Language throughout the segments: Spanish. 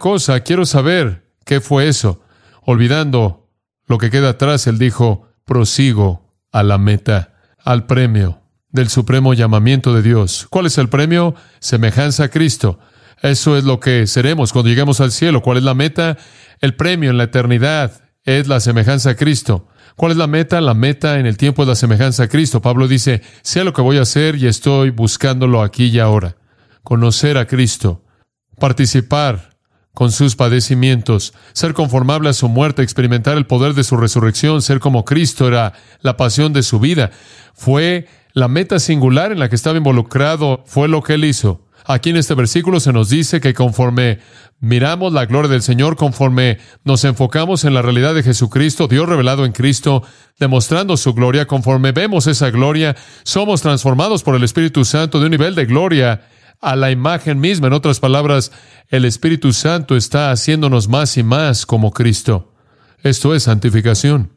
cosa, quiero saber qué fue eso. Olvidando lo que queda atrás, él dijo, prosigo a la meta, al premio del supremo llamamiento de Dios. ¿Cuál es el premio? Semejanza a Cristo. Eso es lo que seremos cuando lleguemos al cielo. ¿Cuál es la meta? El premio en la eternidad es la semejanza a Cristo. ¿Cuál es la meta? La meta en el tiempo es la semejanza a Cristo. Pablo dice, sé lo que voy a hacer y estoy buscándolo aquí y ahora. Conocer a Cristo, participar con sus padecimientos, ser conformable a su muerte, experimentar el poder de su resurrección, ser como Cristo era la pasión de su vida. Fue la meta singular en la que estaba involucrado, fue lo que él hizo. Aquí en este versículo se nos dice que conforme miramos la gloria del Señor, conforme nos enfocamos en la realidad de Jesucristo, Dios revelado en Cristo, demostrando su gloria, conforme vemos esa gloria, somos transformados por el Espíritu Santo de un nivel de gloria a la imagen misma. En otras palabras, el Espíritu Santo está haciéndonos más y más como Cristo. Esto es santificación.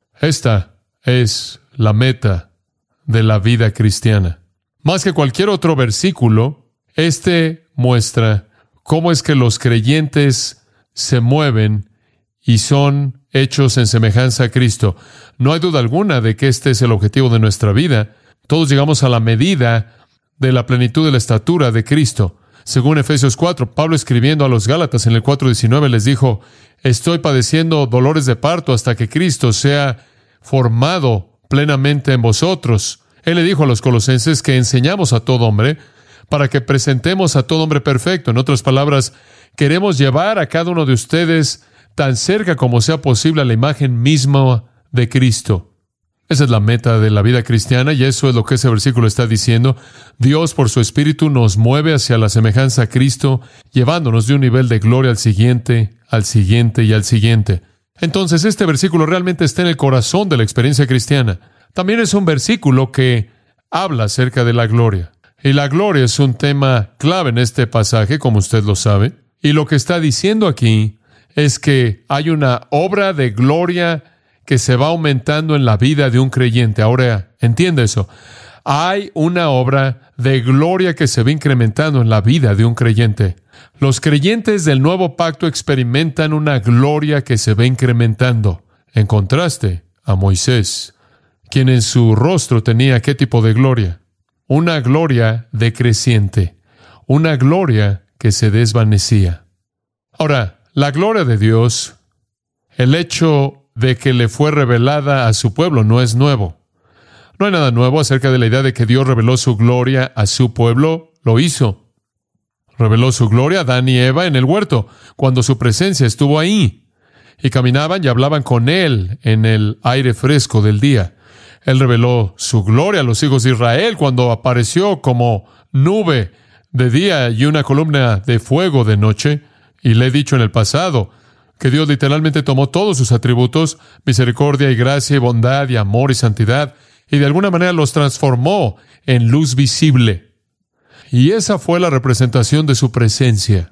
Esta es la meta de la vida cristiana. Más que cualquier otro versículo, este muestra cómo es que los creyentes se mueven y son hechos en semejanza a Cristo. No hay duda alguna de que este es el objetivo de nuestra vida. Todos llegamos a la medida de la plenitud de la estatura de Cristo. Según Efesios 4, Pablo escribiendo a los Gálatas en el 4:19 les dijo, estoy padeciendo dolores de parto hasta que Cristo sea formado plenamente en vosotros. Él le dijo a los colosenses que enseñamos a todo hombre para que presentemos a todo hombre perfecto. En otras palabras, queremos llevar a cada uno de ustedes tan cerca como sea posible a la imagen misma de Cristo. Esa es la meta de la vida cristiana y eso es lo que ese versículo está diciendo. Dios, por su Espíritu, nos mueve hacia la semejanza a Cristo, llevándonos de un nivel de gloria al siguiente y al siguiente. Entonces, este versículo realmente está en el corazón de la experiencia cristiana. También es un versículo que habla acerca de la gloria. Y la gloria es un tema clave en este pasaje, como usted lo sabe. Y lo que está diciendo aquí es que hay una obra de gloria que se va aumentando en la vida de un creyente. Ahora, entiende eso. Hay una obra de gloria que se va incrementando en la vida de un creyente. Los creyentes del nuevo pacto experimentan una gloria que se va incrementando. En contraste a Moisés, quien en su rostro tenía ¿qué tipo de gloria? Una gloria decreciente, una gloria que se desvanecía. Ahora, la gloria de Dios, el hecho de que le fue revelada a su pueblo no es nuevo. No hay nada nuevo acerca de la idea de que Dios reveló su gloria a su pueblo. Lo hizo. Reveló su gloria a Adán y Eva en el huerto, cuando su presencia estuvo ahí. Y caminaban y hablaban con Él en el aire fresco del día. Él reveló su gloria a los hijos de Israel cuando apareció como nube de día y una columna de fuego de noche. Y le he dicho en el pasado que Dios literalmente tomó todos sus atributos, misericordia y gracia y bondad y amor y santidad, y de alguna manera los transformó en luz visible. Y esa fue la representación de su presencia.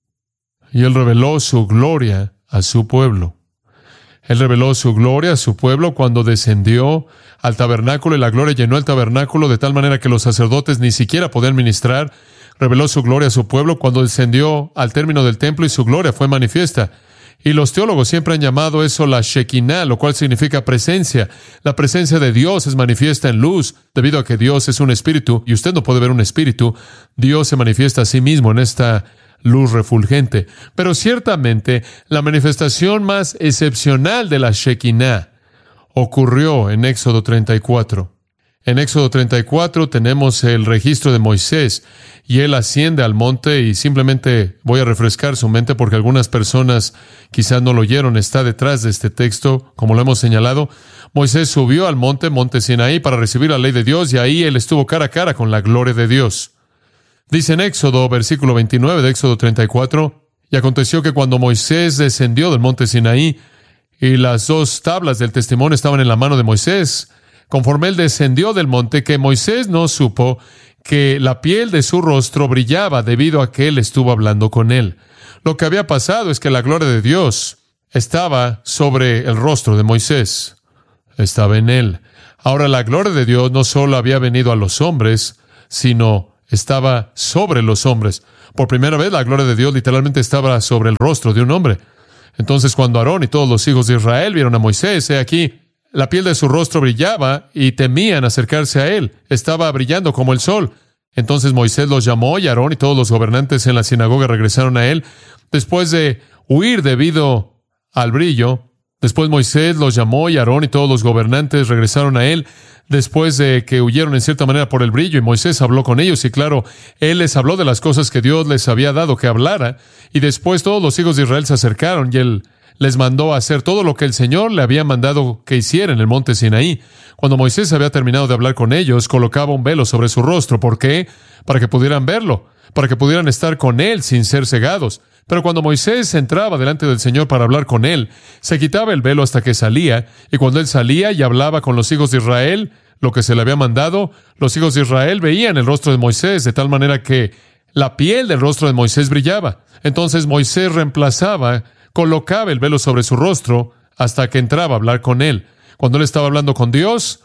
Y Él reveló su gloria a su pueblo. Él reveló su gloria a su pueblo cuando descendió al tabernáculo y la gloria llenó el tabernáculo de tal manera que los sacerdotes ni siquiera podían ministrar. Reveló su gloria a su pueblo cuando descendió al término del templo y su gloria fue manifiesta. Y los teólogos siempre han llamado eso la Shekinah, lo cual significa presencia. La presencia de Dios es manifiesta en luz, debido a que Dios es un espíritu, y usted no puede ver un espíritu. Dios se manifiesta a sí mismo en esta luz refulgente. Pero ciertamente, la manifestación más excepcional de la Shekinah ocurrió en Éxodo 34. En Éxodo 34 tenemos el registro de Moisés y él asciende al monte y simplemente voy a refrescar su mente porque algunas personas quizás no lo oyeron. Está detrás de este texto, como lo hemos señalado. Moisés subió al monte Sinaí para recibir la ley de Dios y ahí él estuvo cara a cara con la gloria de Dios. Dice en Éxodo, versículo 29 de Éxodo 34, y aconteció que cuando Moisés descendió del monte Sinaí y las 2 tablas del testimonio estaban en la mano de Moisés, conforme él descendió del monte, que Moisés no supo que la piel de su rostro brillaba debido a que él estuvo hablando con él. Lo que había pasado es que la gloria de Dios estaba sobre el rostro de Moisés. Estaba en él. Ahora la gloria de Dios no solo había venido a los hombres, sino estaba sobre los hombres. Por primera vez, la gloria de Dios literalmente estaba sobre el rostro de un hombre. Entonces, cuando Aarón y todos los hijos de Israel vieron a Moisés, aquí, la piel de su rostro brillaba y temían acercarse a él. Estaba brillando como el sol. Entonces Moisés los llamó y Aarón y todos los gobernantes en la sinagoga regresaron a él. Después de huir debido al brillo, después Moisés los llamó y Aarón y todos los gobernantes regresaron a él. Después de que huyeron en cierta manera por el brillo, y Moisés habló con ellos, y claro, él les habló de las cosas que Dios les había dado que hablara, y después todos los hijos de Israel se acercaron, y él les mandó a hacer todo lo que el Señor le había mandado que hiciera en el monte Sinaí. Cuando Moisés había terminado de hablar con ellos, colocaba un velo sobre su rostro. ¿Por qué? Para que pudieran verlo, para que pudieran estar con él sin ser cegados. Pero cuando Moisés entraba delante del Señor para hablar con él, se quitaba el velo hasta que salía, y cuando él salía y hablaba con los hijos de Israel, lo que se le había mandado, los hijos de Israel veían el rostro de Moisés, de tal manera que la piel del rostro de Moisés brillaba. Entonces Moisés colocaba el velo sobre su rostro hasta que entraba a hablar con él. Cuando él estaba hablando con Dios,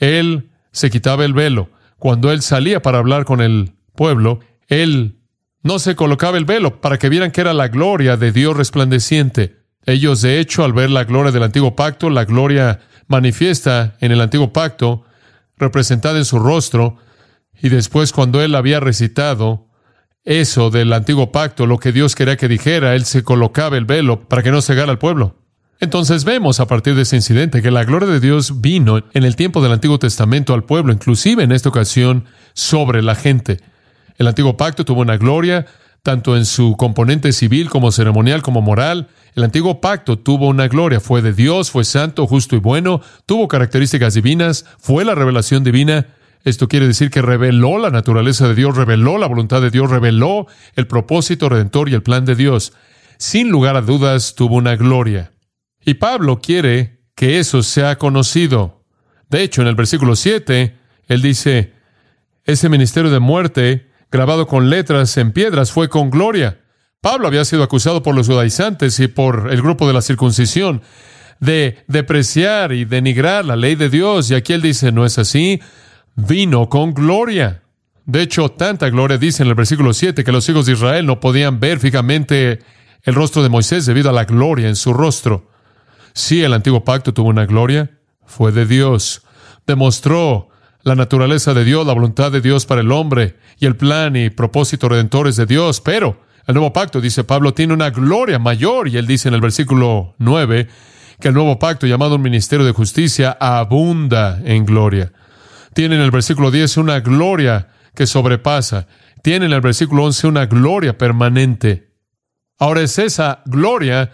él se quitaba el velo. Cuando él salía para hablar con el pueblo, él no se colocaba el velo para que vieran que era la gloria de Dios resplandeciente. Ellos, de hecho, al ver la gloria del antiguo pacto, la gloria manifiesta en el antiguo pacto, representada en su rostro, y después cuando él había recitado eso del antiguo pacto, lo que Dios quería que dijera, él se colocaba el velo para que no cegara al pueblo. Entonces vemos a partir de ese incidente que la gloria de Dios vino en el tiempo del Antiguo Testamento al pueblo, inclusive en esta ocasión sobre la gente. El antiguo pacto tuvo una gloria tanto en su componente civil como ceremonial como moral. El antiguo pacto tuvo una gloria, fue de Dios, fue santo, justo y bueno, tuvo características divinas, fue la revelación divina. Esto quiere decir que reveló la naturaleza de Dios, reveló la voluntad de Dios, reveló el propósito redentor y el plan de Dios. Sin lugar a dudas, tuvo una gloria. Y Pablo quiere que eso sea conocido. De hecho, en el versículo 7, él dice, ese ministerio de muerte, grabado con letras en piedras, fue con gloria. Pablo había sido acusado por los judaizantes y por el grupo de la circuncisión de depreciar y denigrar la ley de Dios. Y aquí él dice, no es así, vino con gloria. De hecho, tanta gloria, dice en el versículo 7, que los hijos de Israel no podían ver fijamente el rostro de Moisés debido a la gloria en su rostro. Sí, el antiguo pacto tuvo una gloria, fue de Dios. Demostró la naturaleza de Dios, la voluntad de Dios para el hombre y el plan y propósito redentores de Dios. Pero el nuevo pacto, dice Pablo, tiene una gloria mayor. Y él dice en el versículo 9 que el nuevo pacto, llamado un ministerio de justicia, abunda en gloria. Tiene en el versículo 10 una gloria que sobrepasa. Tiene en el versículo 11 una gloria permanente. Ahora es esa gloria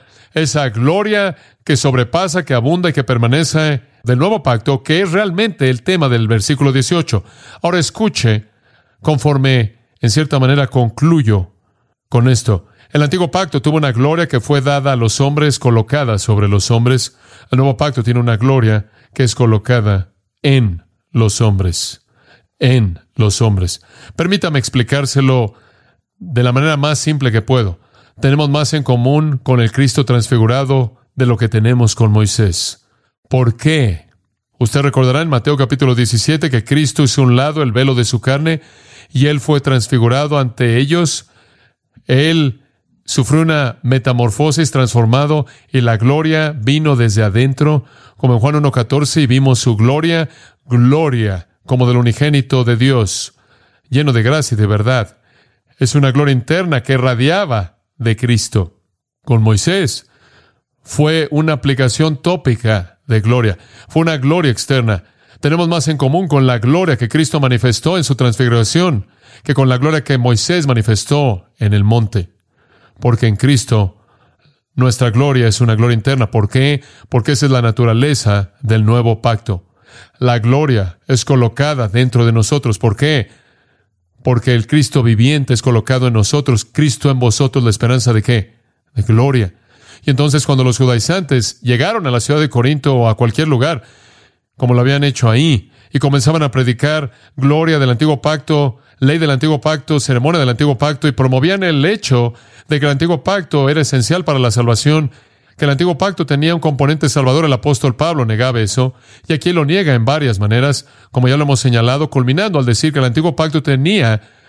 que sobrepasa, que abunda y que permanece del nuevo pacto, que es realmente el tema del versículo 18. Ahora escuche, conforme en cierta manera concluyo con esto. El antiguo pacto tuvo una gloria que fue dada a los hombres, colocada sobre los hombres. El nuevo pacto tiene una gloria que es colocada en los hombres. En los hombres. Permítame explicárselo de la manera más simple que puedo. Tenemos más en común con el Cristo transfigurado de lo que tenemos con Moisés. ¿Por qué? Usted recordará en Mateo capítulo 17 que Cristo hizo a un lado el velo de su carne y Él fue transfigurado ante ellos. Él sufrió una metamorfosis, transformado, y la gloria vino desde adentro, como en Juan 1:14, y vimos su gloria como del unigénito de Dios, lleno de gracia y de verdad. Es una gloria interna que irradiaba de Cristo. Con Moisés fue una aplicación tópica de gloria. Fue una gloria externa. Tenemos más en común con la gloria que Cristo manifestó en su transfiguración que con la gloria que Moisés manifestó en el monte. Porque en Cristo nuestra gloria es una gloria interna. ¿Por qué? Porque esa es la naturaleza del nuevo pacto. La gloria es colocada dentro de nosotros. ¿Por qué? Porque el Cristo viviente es colocado en nosotros. Cristo en vosotros, la esperanza ¿de qué? De gloria. Y entonces cuando los judaizantes llegaron a la ciudad de Corinto o a cualquier lugar, como lo habían hecho ahí, y comenzaban a predicar gloria del antiguo pacto, ley del antiguo pacto, ceremonia del antiguo pacto, y promovían el hecho de que el antiguo pacto era esencial para la salvación, que el antiguo pacto tenía un componente salvador. El apóstol Pablo negaba eso, y aquí lo niega en varias maneras, como ya lo hemos señalado, culminando al decir que el antiguo pacto tenía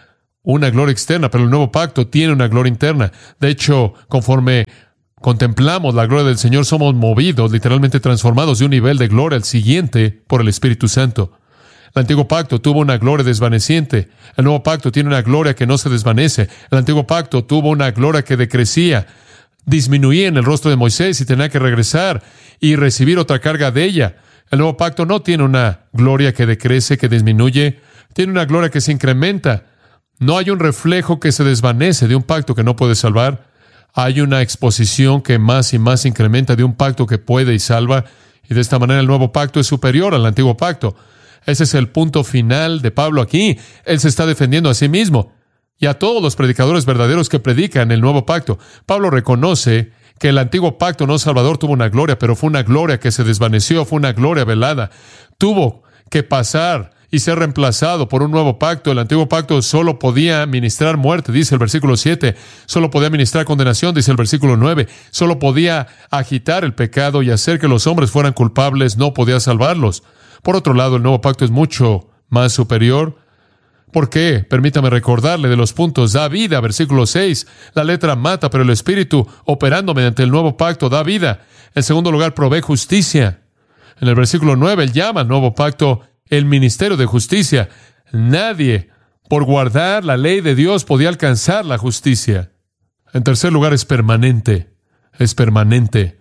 una gloria externa, pero el nuevo pacto tiene una gloria interna. De hecho, conforme contemplamos la gloria del Señor, somos movidos, literalmente transformados de un nivel de gloria al siguiente por el Espíritu Santo. El antiguo pacto tuvo una gloria desvaneciente. El nuevo pacto tiene una gloria que no se desvanece. El antiguo pacto tuvo una gloria que decrecía, disminuía en el rostro de Moisés y tenía que regresar y recibir otra carga de ella. El nuevo pacto no tiene una gloria que decrece, que disminuye. Tiene una gloria que se incrementa. No hay un reflejo que se desvanece de un pacto que no puede salvar. Hay una exposición que más y más incrementa de un pacto que puede y salva. Y de esta manera el nuevo pacto es superior al antiguo pacto. Ese es el punto final de Pablo aquí. Él se está defendiendo a sí mismo y a todos los predicadores verdaderos que predican el nuevo pacto. Pablo reconoce que el antiguo pacto no salvador tuvo una gloria, pero fue una gloria que se desvaneció, fue una gloria velada. Tuvo que pasar y ser reemplazado por un nuevo pacto. El antiguo pacto solo podía ministrar muerte, dice el versículo 7. Solo podía ministrar condenación, dice el versículo 9. Solo podía agitar el pecado y hacer que los hombres fueran culpables, no podía salvarlos. Por otro lado, el nuevo pacto es mucho más superior. ¿Por qué? Permítame recordarle de los puntos. Da vida, versículo 6. La letra mata, pero el Espíritu, operando mediante el nuevo pacto, da vida. En segundo lugar, provee justicia. En el versículo 9, él llama al nuevo pacto el ministerio de justicia. Nadie, por guardar la ley de Dios, podía alcanzar la justicia. En tercer lugar, es permanente. Es permanente.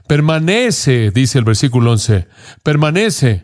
Permanece, dice el versículo 11. Permanece,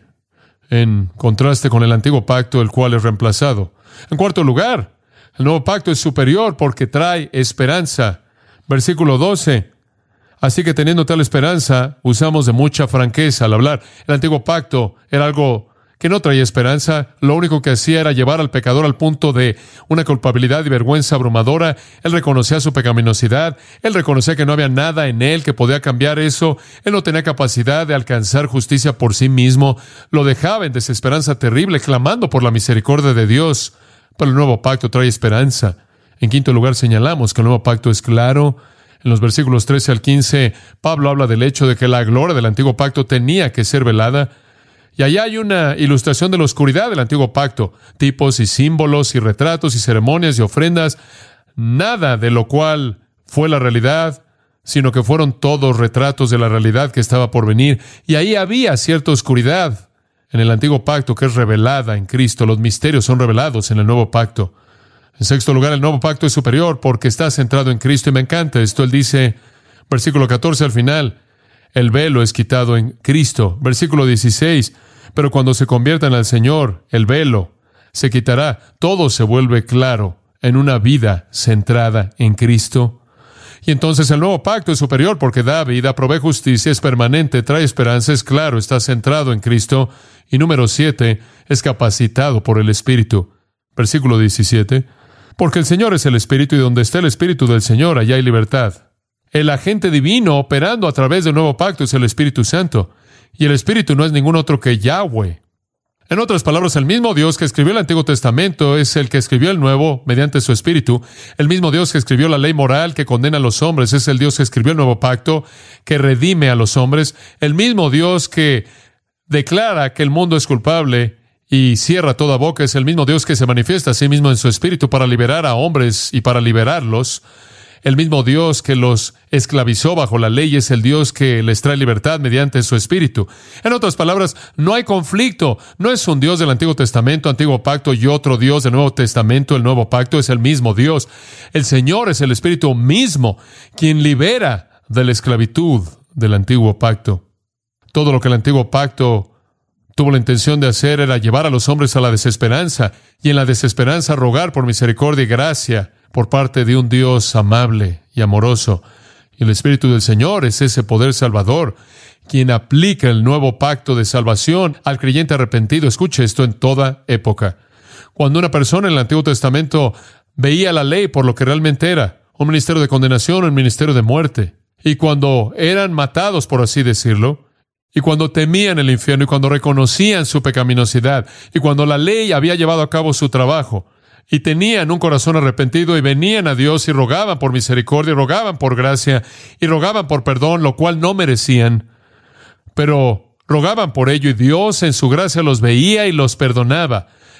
en contraste con el antiguo pacto, el cual es reemplazado. En cuarto lugar, el nuevo pacto es superior porque trae esperanza. Versículo 12. Así que teniendo tal esperanza, usamos de mucha franqueza al hablar. El antiguo pacto era algo que no traía esperanza. Lo único que hacía era llevar al pecador al punto de una culpabilidad y vergüenza abrumadora. Él reconocía su pecaminosidad. Él reconocía que no había nada en él que podía cambiar eso. Él no tenía capacidad de alcanzar justicia por sí mismo. Lo dejaba en desesperanza terrible, clamando por la misericordia de Dios. Pero el nuevo pacto trae esperanza. En quinto lugar, señalamos que el nuevo pacto es claro. En los versículos 13 al 15, Pablo habla del hecho de que la gloria del antiguo pacto tenía que ser velada. Y allá hay una ilustración de la oscuridad del antiguo pacto, tipos y símbolos y retratos y ceremonias y ofrendas, nada de lo cual fue la realidad, sino que fueron todos retratos de la realidad que estaba por venir. Y ahí había cierta oscuridad en el antiguo pacto que es revelada en Cristo. Los misterios son revelados en el nuevo pacto. En sexto lugar, el nuevo pacto es superior porque está centrado en Cristo, y me encanta esto. Él dice, versículo 14 al final, el velo es quitado en Cristo. Versículo 16, pero cuando se conviertan al Señor, el velo se quitará. Todo se vuelve claro en una vida centrada en Cristo. Y entonces el nuevo pacto es superior porque da vida, provee justicia, es permanente, trae esperanza, es claro, está centrado en Cristo. Y número 7, es capacitado por el Espíritu. Versículo 17, porque el Señor es el Espíritu y donde está el Espíritu del Señor, allá hay libertad. El agente divino operando a través del nuevo pacto es el Espíritu Santo. Y el Espíritu no es ningún otro que Yahweh. En otras palabras, el mismo Dios que escribió el Antiguo Testamento es el que escribió el Nuevo mediante su Espíritu. El mismo Dios que escribió la ley moral que condena a los hombres es el Dios que escribió el Nuevo Pacto, que redime a los hombres. El mismo Dios que declara que el mundo es culpable y cierra toda boca es el mismo Dios que se manifiesta a sí mismo en su Espíritu para liberar a hombres y para liberarlos. El mismo Dios que los esclavizó bajo la ley es el Dios que les trae libertad mediante su Espíritu. En otras palabras, no hay conflicto. No es un Dios del Antiguo Testamento, Antiguo Pacto, y otro Dios del Nuevo Testamento. El Nuevo Pacto es el mismo Dios. El Señor es el Espíritu mismo quien libera de la esclavitud del Antiguo Pacto. Todo lo que el Antiguo Pacto tuvo la intención de hacer era llevar a los hombres a la desesperanza, y en la desesperanza rogar por misericordia y gracia por parte de un Dios amable y amoroso. Y el Espíritu del Señor es ese poder salvador, quien aplica el nuevo pacto de salvación al creyente arrepentido. Escuche esto en toda época. Cuando una persona en el Antiguo Testamento veía la ley por lo que realmente era, un ministerio de condenación o un ministerio de muerte, y cuando eran matados, por así decirlo, y cuando temían el infierno, y cuando reconocían su pecaminosidad, y cuando la ley había llevado a cabo su trabajo, y tenían un corazón arrepentido, y venían a Dios y rogaban por misericordia, y rogaban por gracia, y rogaban por perdón, lo cual no merecían, pero rogaban por ello, y Dios en su gracia los veía y los perdonaba.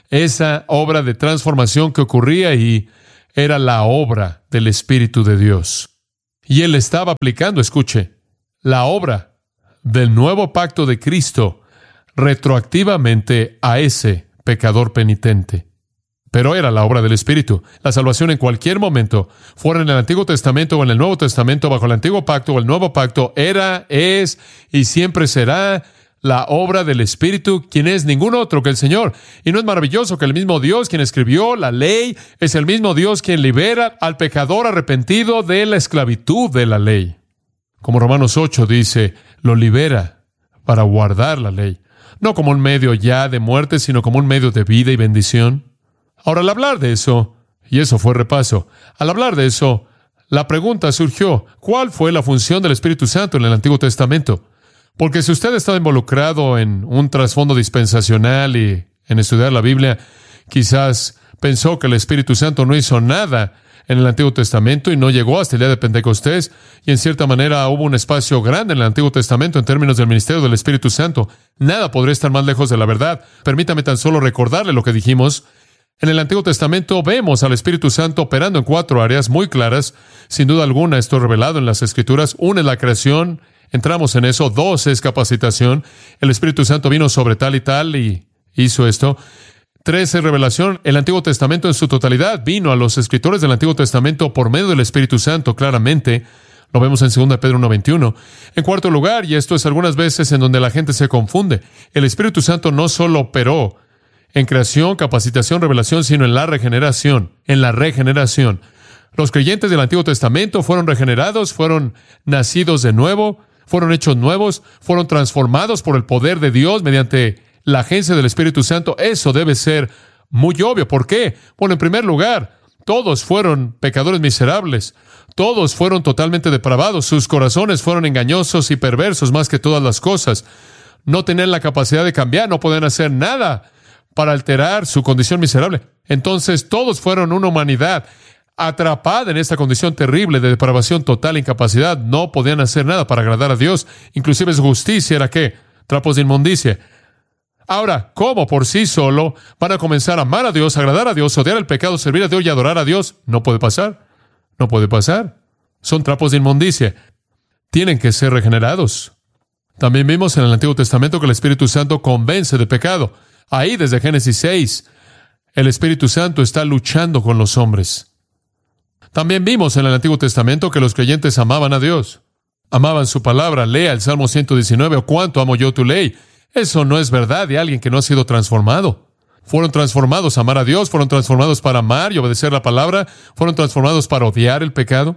Esa obra de transformación que ocurría ahí era la obra del Espíritu de Dios. Y Él estaba aplicando, escuche, la obra del nuevo pacto de Cristo retroactivamente a ese pecador penitente. Pero era la obra del Espíritu. La salvación en cualquier momento, fuera en el Antiguo Testamento o en el Nuevo Testamento, bajo el Antiguo Pacto o el Nuevo Pacto, era, es y siempre será la obra del Espíritu, quien es ningún otro que el Señor. Y no es maravilloso que el mismo Dios quien escribió la ley es el mismo Dios quien libera al pecador arrepentido de la esclavitud de la ley. Como Romanos 8 dice, lo libera para guardar la ley. No como un medio ya de muerte, sino como un medio de vida y bendición. Ahora, al hablar de eso, y eso fue repaso, al hablar de eso, la pregunta surgió, ¿cuál fue la función del Espíritu Santo en el Antiguo Testamento? Porque si usted estaba involucrado en un trasfondo dispensacional y en estudiar la Biblia, quizás pensó que el Espíritu Santo no hizo nada en el Antiguo Testamento y no llegó hasta el día de Pentecostés, y en cierta manera hubo un espacio grande en el Antiguo Testamento en términos del ministerio del Espíritu Santo. Nada podría estar más lejos de la verdad. Permítame tan solo recordarle lo que dijimos. En el Antiguo Testamento vemos al Espíritu Santo operando en 4 áreas muy claras. Sin duda alguna, esto es revelado en las Escrituras. 1 es la creación, entramos en eso. 2 es capacitación. El Espíritu Santo vino sobre tal y tal y hizo esto. 3 es revelación. El Antiguo Testamento en su totalidad vino a los escritores del Antiguo Testamento por medio del Espíritu Santo, claramente. Lo vemos en 2 Pedro 1:21. En cuarto lugar, y esto es algunas veces en donde la gente se confunde, el Espíritu Santo no solo operó en creación, capacitación, revelación, sino en la regeneración. En la regeneración. Los creyentes del Antiguo Testamento fueron regenerados, fueron nacidos de nuevo, fueron hechos nuevos, fueron transformados por el poder de Dios mediante la agencia del Espíritu Santo. Eso debe ser muy obvio. ¿Por qué? Bueno, en primer lugar, todos fueron pecadores miserables. Todos fueron totalmente depravados. Sus corazones fueron engañosos y perversos más que todas las cosas. No tenían la capacidad de cambiar, no podían hacer nada para alterar su condición miserable. Entonces, todos fueron una humanidad atrapada en esta condición terrible de depravación total e incapacidad. No podían hacer nada para agradar a Dios. Inclusive su justicia era, ¿qué? Trapos de inmundicia. Ahora, ¿cómo por sí solo van a comenzar a amar a Dios, agradar a Dios, odiar el pecado, servir a Dios y adorar a Dios? No puede pasar. No puede pasar. Son trapos de inmundicia. Tienen que ser regenerados. También vimos en el Antiguo Testamento que el Espíritu Santo convence de pecado. Ahí, desde Génesis 6, el Espíritu Santo está luchando con los hombres. También vimos en el Antiguo Testamento que los creyentes amaban a Dios. Amaban su palabra. Lea el Salmo 119, «Oh, cuánto amo yo tu ley». Eso no es verdad de alguien que no ha sido transformado. Fueron transformados a amar a Dios, fueron transformados para amar y obedecer la palabra, fueron transformados para odiar el pecado.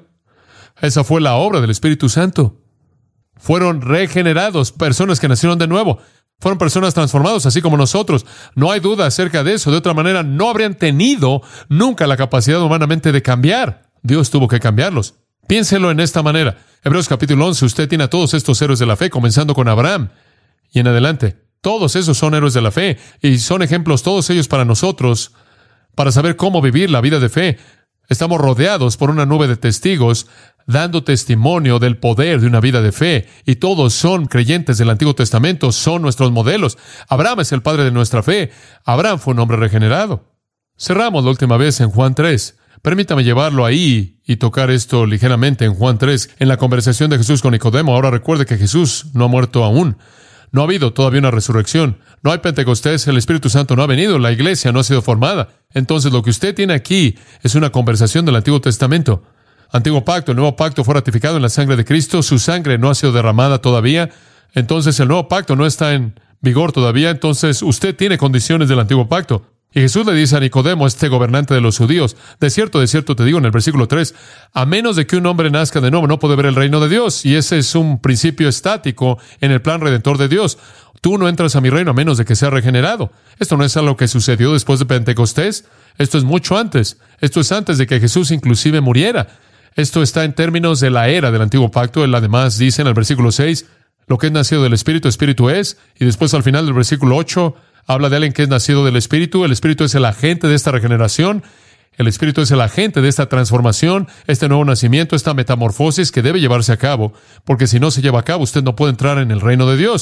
Esa fue la obra del Espíritu Santo. Fueron regenerados, personas que nacieron de nuevo. Fueron personas transformadas, así como nosotros. No hay duda acerca de eso. De otra manera, no habrían tenido nunca la capacidad humanamente de cambiar. Dios tuvo que cambiarlos. Piénselo en esta manera. Hebreos capítulo 11, usted tiene a todos estos héroes de la fe, comenzando con Abraham y en adelante. Todos esos son héroes de la fe y son ejemplos todos ellos para nosotros, para saber cómo vivir la vida de fe. Estamos rodeados por una nube de testigos dando testimonio del poder de una vida de fe, y todos son creyentes del Antiguo Testamento, son nuestros modelos. Abraham es el padre de nuestra fe. Abraham fue un hombre regenerado. Cerramos la última vez en Juan 3. Permítame llevarlo ahí y tocar esto ligeramente en Juan 3, en la conversación de Jesús con Nicodemo. Ahora recuerde que Jesús no ha muerto aún. No ha habido todavía una resurrección. No hay Pentecostés, el Espíritu Santo no ha venido, la iglesia no ha sido formada. Entonces, lo que usted tiene aquí es una conversación del Antiguo Testamento. Antiguo pacto, el nuevo pacto fue ratificado en la sangre de Cristo, su sangre no ha sido derramada todavía, entonces el nuevo pacto no está en vigor todavía, entonces usted tiene condiciones del antiguo pacto. Y Jesús le dice a Nicodemo, este gobernante de los judíos, de cierto te digo en el versículo 3, a menos de que un hombre nazca de nuevo, no puede ver el reino de Dios. Y ese es un principio estático en el plan redentor de Dios. Tú no entras a mi reino a menos de que sea regenerado. Esto no es algo que sucedió después de Pentecostés. Esto es mucho antes. Esto es antes de que Jesús inclusive muriera. Esto está en términos de la era del antiguo pacto. Él además dice en el versículo 6, lo que es nacido del Espíritu, Espíritu es. Y después al final del versículo 8, habla de alguien que es nacido del Espíritu. El Espíritu es el agente de esta regeneración. El Espíritu es el agente de esta transformación, este nuevo nacimiento, esta metamorfosis que debe llevarse a cabo, porque si no se lleva a cabo, usted no puede entrar en el reino de Dios.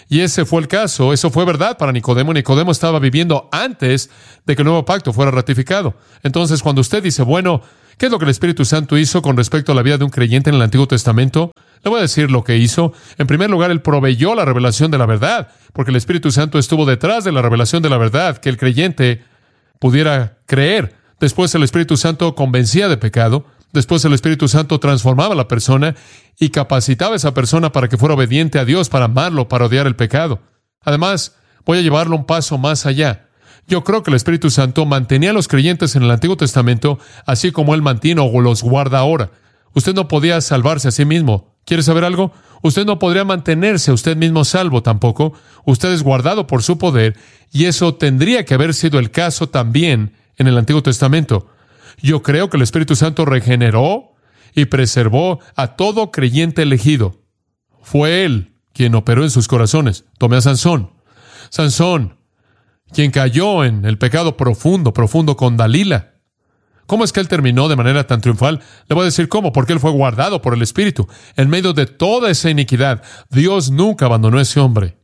Y ese fue el caso. Eso fue verdad para Nicodemo. Nicodemo estaba viviendo antes de que el nuevo pacto fuera ratificado. Entonces, cuando usted dice, bueno, ¿qué es lo que el Espíritu Santo hizo con respecto a la vida de un creyente en el Antiguo Testamento? Le voy a decir lo que hizo. En primer lugar, Él proveyó la revelación de la verdad, porque el Espíritu Santo estuvo detrás de la revelación de la verdad, que el creyente pudiera creer. Después, el Espíritu Santo convencía de pecado. Después, el Espíritu Santo transformaba a la persona y capacitaba a esa persona para que fuera obediente a Dios, para amarlo, para odiar el pecado. Además, voy a llevarlo un paso más allá. Yo creo que el Espíritu Santo mantenía a los creyentes en el Antiguo Testamento, así como Él mantiene o los guarda ahora. Usted no podía salvarse a sí mismo. ¿Quiere saber algo? Usted no podría mantenerse a usted mismo salvo tampoco. Usted es guardado por su poder, y eso tendría que haber sido el caso también en el Antiguo Testamento. Yo creo que el Espíritu Santo regeneró y preservó a todo creyente elegido. Fue Él quien operó en sus corazones. Tome a Sansón. Sansón, quien cayó en el pecado profundo con Dalila. ¿Cómo es que él terminó de manera tan triunfal? Le voy a decir cómo, porque él fue guardado por el Espíritu. En medio de toda esa iniquidad, Dios nunca abandonó a ese hombre.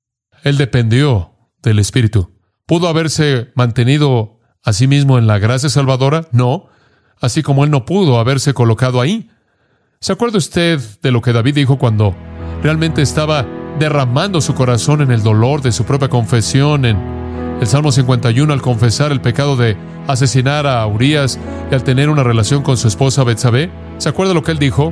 Él dependió del Espíritu. ¿Pudo haberse mantenido a sí mismo en la gracia salvadora? No. Así como él no pudo haberse colocado ahí. ¿Se acuerda usted de lo que David dijo cuando realmente estaba derramando su corazón en el dolor de su propia confesión en el Salmo 51 al confesar el pecado de asesinar a Urías y al tener una relación con su esposa Betsabé? ¿Se acuerda lo que él dijo?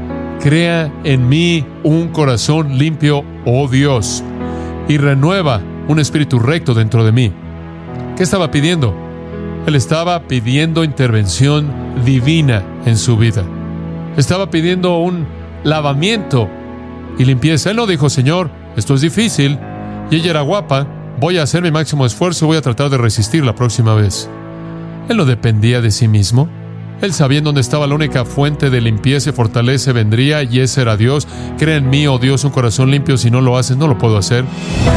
Crea en mí un corazón limpio, oh Dios, y renueva un espíritu recto dentro de mí. ¿Qué estaba pidiendo? Él estaba pidiendo intervención divina en su vida. Estaba pidiendo un lavamiento y limpieza. Él no dijo, Señor, esto es difícil, y ella era guapa, voy a hacer mi máximo esfuerzo, voy a tratar de resistir la próxima vez. Él no dependía de sí mismo. Él sabía en dónde estaba la única fuente de limpieza y fortaleza vendría, y ese era Dios. Crea en mí, oh Dios, un corazón limpio. Si no lo haces, no lo puedo hacer.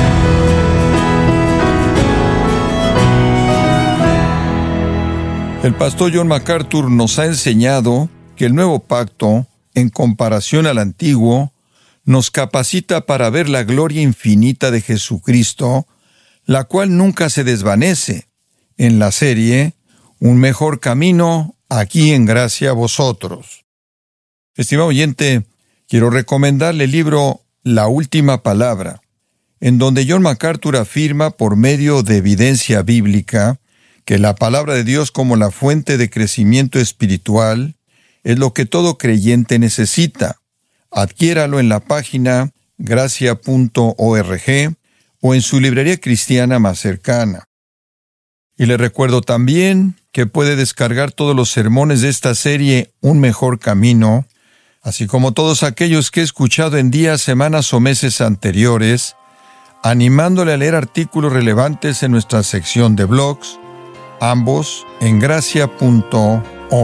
El pastor John MacArthur nos ha enseñado que el nuevo pacto, en comparación al antiguo, nos capacita para ver la gloria infinita de Jesucristo, la cual nunca se desvanece. En la serie, Un mejor camino, aquí en Gracia a Vosotros. Estimado oyente, quiero recomendarle el libro La Última Palabra, en donde John MacArthur afirma por medio de evidencia bíblica que la palabra de Dios como la fuente de crecimiento espiritual es lo que todo creyente necesita. Adquiéralo en la página gracia.org o en su librería cristiana más cercana. Y le recuerdo también que puede descargar todos los sermones de esta serie Un Mejor Camino, así como todos aquellos que he escuchado en días, semanas o meses anteriores, animándole a leer artículos relevantes en nuestra sección de blogs, ambos en gracia.org.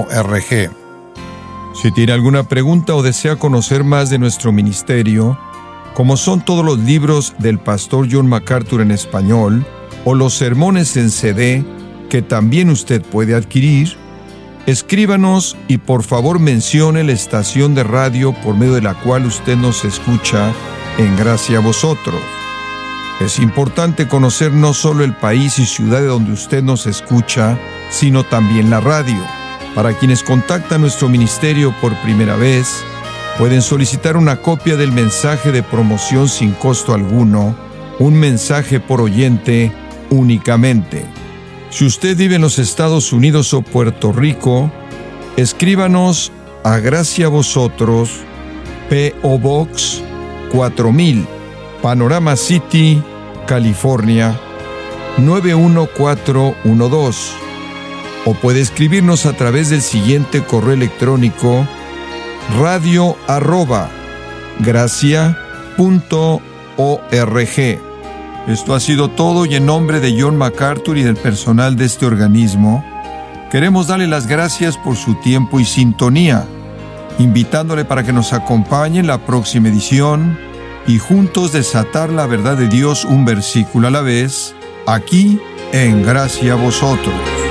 Si tiene alguna pregunta o desea conocer más de nuestro ministerio, como son todos los libros del pastor John MacArthur en español, o los sermones en CD, que también usted puede adquirir, escríbanos y por favor mencione la estación de radio por medio de la cual usted nos escucha en Gracia a Vosotros. Es importante conocer no solo el país y ciudad de donde usted nos escucha, sino también la radio. Para quienes contactan nuestro ministerio por primera vez, pueden solicitar una copia del mensaje de promoción sin costo alguno, un mensaje por oyente únicamente. Si usted vive en los Estados Unidos o Puerto Rico, escríbanos a Gracia a Vosotros, P.O. Box 4000, Panorama City, California, 91412. O puede escribirnos a través del siguiente correo electrónico: radio@gracia.org. Esto ha sido todo, y en nombre de John MacArthur y del personal de este organismo, queremos darle las gracias por su tiempo y sintonía, invitándole para que nos acompañe en la próxima edición y juntos desatar la verdad de Dios un versículo a la vez, aquí en Gracia a Vosotros.